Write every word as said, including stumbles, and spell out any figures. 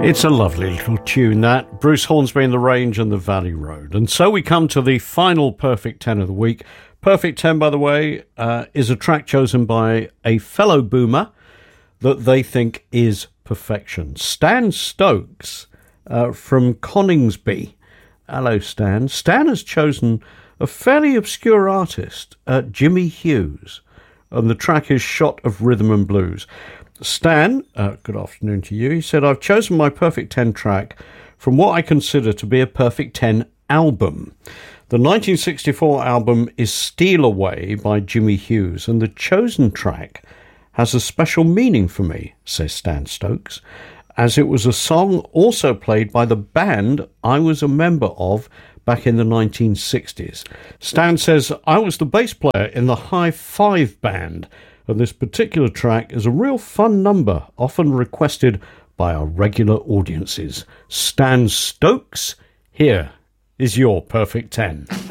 It's a lovely little tune, that. Bruce Hornsby and the Range and the Valley Road. And so we come to the final Perfect ten of the week. Perfect ten, by the way, uh, is a track chosen by a fellow boomer that they think is perfection. Stan Stokes uh, from Coningsby. Hello, Stan. Stan has chosen a fairly obscure artist, uh, Jimmy Hughes, and the track is Shot of Rhythm and Blues. Stan, uh, good afternoon to you. He said, I've chosen my Perfect ten track from what I consider to be a Perfect ten album. The nineteen sixty-four album is Steal Away by Jimmy Hughes, and the chosen track has a special meaning for me, says Stan Stokes, as it was a song also played by the band I was a member of back in the nineteen sixties. Stan says, I was the bass player in the High Five band, and this particular track is a real fun number, often requested by our regular audiences. Stan Stokes, here is your Perfect ten.